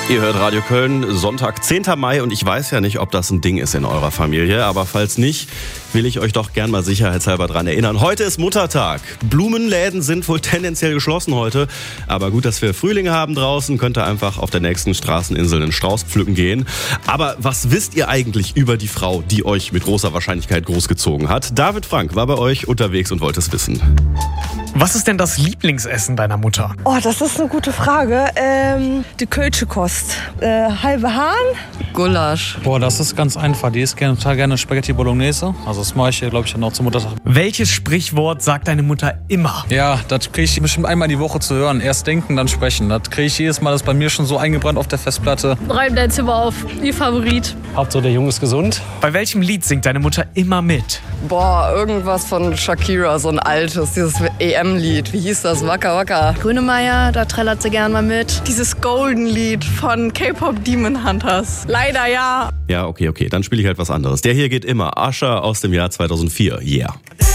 Ihr hört Radio Köln, Sonntag, 10. Mai und ich weiß ja nicht, ob das ein Ding ist in eurer Familie, aber falls nicht, will ich euch doch gern mal sicherheitshalber dran erinnern. Heute ist Muttertag. Blumenläden sind wohl tendenziell geschlossen heute, aber gut, dass wir Frühling haben draußen, könnt ihr einfach auf der nächsten Straßeninsel einen Strauß pflücken gehen. Aber was wisst ihr eigentlich über die Frau, die euch mit großer Wahrscheinlichkeit großgezogen hat? David Frank war bei euch unterwegs und wollte es wissen. Was ist denn das Lieblingsessen deiner Mutter? Oh, das ist eine gute Frage. Die Kölsche Kost. Halbe Hahn. Gulasch. Boah, das ist ganz einfach. Die isst total gerne Spaghetti Bolognese. Also das mache ich, glaube ich, dann auch zum Muttertag. Welches Sprichwort sagt deine Mutter immer? Ja, das kriege ich bestimmt einmal die Woche zu hören. Erst denken, dann sprechen. Das kriege ich jedes Mal. Das ist bei mir schon so eingebrannt auf der Festplatte. Räum dein Zimmer auf. Ihr Favorit. Hauptsache der Junge ist gesund. Bei welchem Lied singt deine Mutter immer mit? Boah, irgendwas von Shakira, so ein altes, dieses EM-Lied. Wie hieß das? Waka Waka. Grönemeyer, da trällert sie gern mal mit. Dieses Golden-Lied von K-Pop Demon Hunters. Leider ja. Ja, okay, dann spiele ich halt was anderes. Der hier geht immer. Usher aus dem Jahr 2004. Yeah.